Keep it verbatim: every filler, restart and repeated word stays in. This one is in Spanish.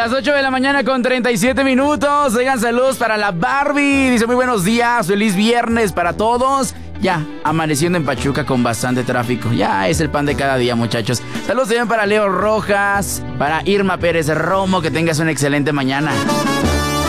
Las ocho de la mañana con treinta y siete minutos. Oigan, saludos para la Barbie. Dice muy buenos días, feliz viernes para todos. Ya, amaneciendo en Pachuca con bastante tráfico. Ya es el pan de cada día, muchachos. Saludos también para Leo Rojas, para Irma Pérez Romo. Que tengas una excelente mañana.